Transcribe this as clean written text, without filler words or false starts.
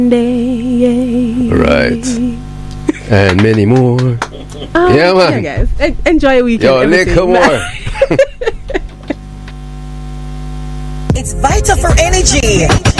Right. And many more. Yeah, man. Yeah, guys. Enjoy a weekend. Yo, little more. It's vital for energy.